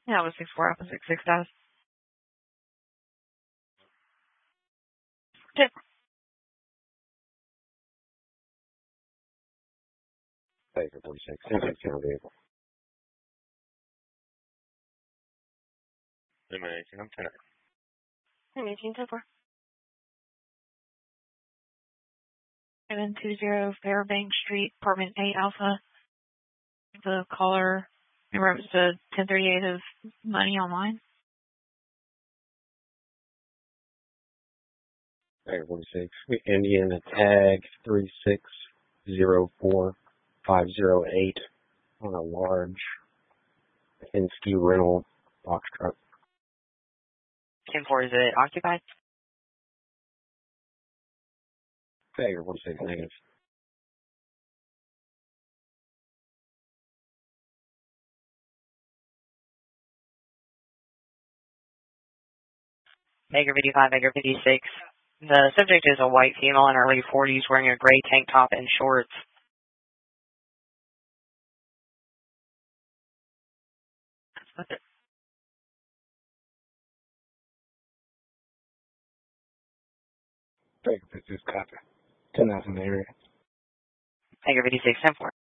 Yeah, it was 6-4 Alpha 6-6 Dallas. Tip. Baker 46. County vehicle. I'm 10. 18-4. 720 Fairbank Street, apartment 8 Alpha. The caller, remember it was the 1038 of money online. Baker 46. Indiana tag 3604508 on a large Penske rental box truck. 10-4, is it occupied? Baker 46 negative. Baker 55, Baker 56. The subject is a white female in her early 40s wearing a gray tank top and shorts. Baker 56 copy. 10,000 area. Baker 56, 10-4.